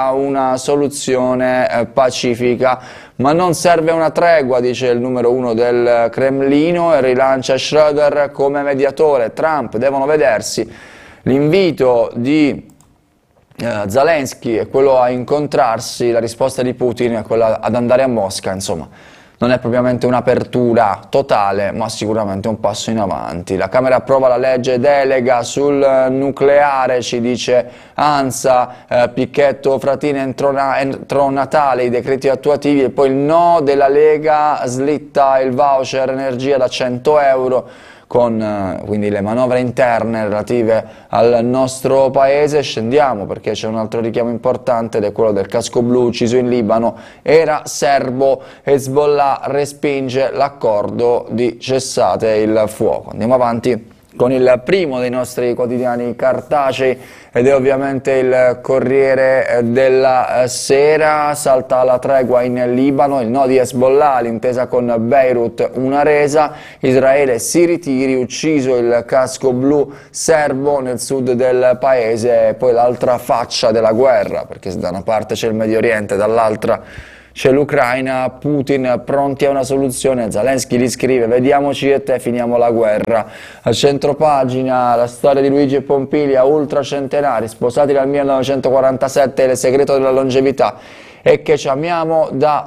a una soluzione pacifica. Ma non serve una tregua, dice il numero uno del Cremlino, e rilancia Schröder come mediatore. Trump devono vedersi. L'invito di Zelensky è quello a incontrarsi, la risposta di Putin è quella ad andare a Mosca, insomma. Non è propriamente un'apertura totale, ma sicuramente un passo in avanti. La Camera approva la legge delega sul nucleare, ci dice ANSA, Picchetto, Frattini entro Natale, i decreti attuativi, e poi il no della Lega, slitta il voucher energia da 100 euro, con quindi le manovre interne relative al nostro paese. Scendiamo perché c'è un altro richiamo importante ed è quello del casco blu ucciso in Libano, era serbo. Hezbollah respinge l'accordo di cessate il fuoco. Andiamo avanti con il primo dei nostri quotidiani cartacei ed è ovviamente il Corriere della Sera. Salta la tregua in Libano, il no di Hezbollah, l'intesa con Beirut una resa, Israele si ritiri, ucciso il casco blu serbo nel sud del paese. E poi l'altra faccia della guerra, perché da una parte c'è il Medio Oriente, dall'altra c'è l'Ucraina. Putin pronti a una soluzione, Zelensky gli scrive: vediamoci e te, finiamo la guerra. A centropagina la storia di Luigi e Pompilia, ultracentenari, sposati dal 1947, il segreto della longevità è che ci amiamo da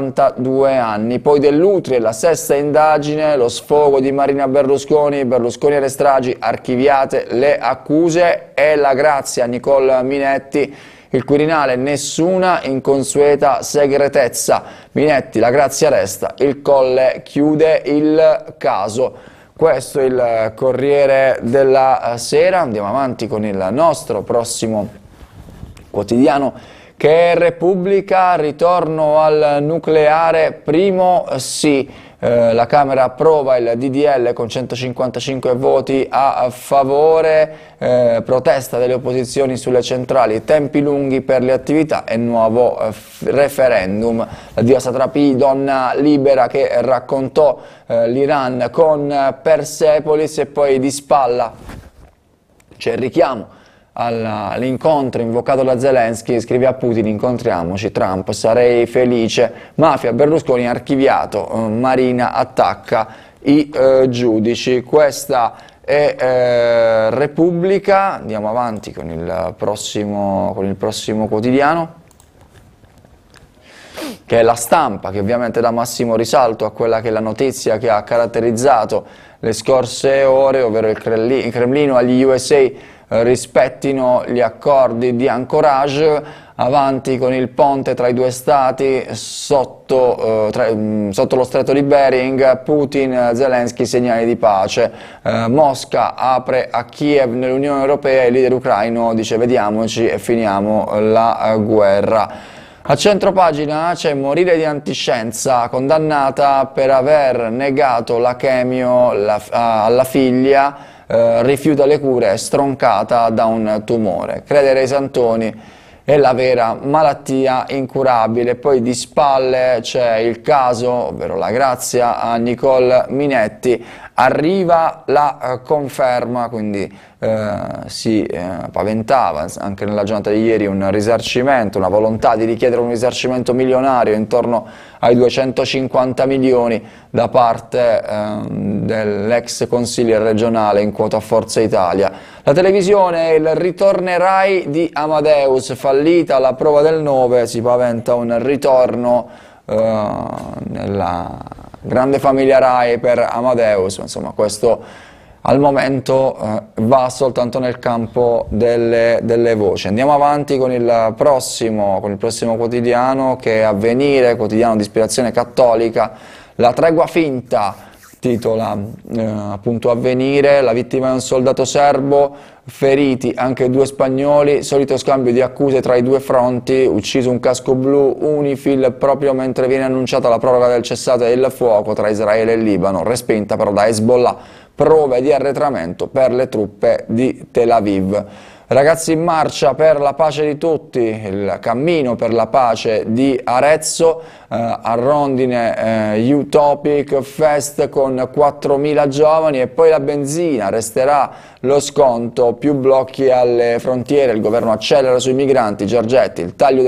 82 anni. Poi dell'Utri e la sesta indagine, lo sfogo di Marina Berlusconi e le stragi, archiviate le accuse, e la grazia a Nicole Minetti. Il Quirinale, nessuna inconsueta segretezza. Minetti, la grazia resta, il Colle chiude il caso. Questo è il Corriere della Sera. Andiamo avanti con il nostro prossimo quotidiano, che è Repubblica. Ritorno al nucleare, primo sì. La Camera approva il DDL con 155 voti a favore, protesta delle opposizioni sulle centrali, tempi lunghi per le attività e nuovo referendum. La diva Satrapi, donna libera, che raccontò l'Iran con Persepolis, e poi di spalla c'è il richiamo all'incontro invocato da Zelensky. Scrive a Putin: incontriamoci, Trump, sarei felice. Mafia, Berlusconi archiviato, Marina attacca i giudici. Questa è Repubblica. Andiamo avanti con il prossimo quotidiano, che è La Stampa, che ovviamente dà massimo risalto a quella che è la notizia che ha caratterizzato le scorse ore, ovvero il Cremlino agli USA rispettino gli accordi di Anchorage. Avanti con il ponte tra i due stati sotto lo stretto di Bering, Putin, Zelensky, segnali di pace. Mosca apre a Kiev nell'Unione Europea, il leader ucraino dice: vediamoci e finiamo la guerra. A centropagina c'è Morire di antiscienza, condannata per aver negato la chemio alla figlia, rifiuta le cure, stroncata da un tumore. Credere ai Santoni è la vera malattia incurabile. Poi di spalle c'è il caso, ovvero la grazia a Nicole Minetti. Arriva la conferma, quindi si paventava anche nella giornata di ieri un risarcimento, una volontà di richiedere un risarcimento milionario intorno ai 250 milioni da parte dell'ex consigliere regionale in quota Forza Italia. La televisione, il ritornerai di Amadeus, fallita la prova del 9, si paventa un ritorno nella grande famiglia Rai per Amadeus. Insomma, questo al momento va soltanto nel campo delle voci. Andiamo avanti con il prossimo quotidiano, che è Avvenire, quotidiano di ispirazione cattolica. La tregua finta, titola appunto Avvenire. La vittima è un soldato serbo, feriti anche 2 spagnoli, solito scambio di accuse tra i due fronti, ucciso un casco blu, UNIFIL, proprio mentre viene annunciata la proroga del cessate il fuoco tra Israele e Libano, respinta però da Hezbollah, prove di arretramento per le truppe di Tel Aviv. Ragazzi in marcia per la pace di tutti, il cammino per la pace di Arezzo, a Rondine Utopic Fest con 4.000 giovani, e poi la benzina, resterà lo sconto, più blocchi alle frontiere, il governo accelera sui migranti, Giorgetti, il taglio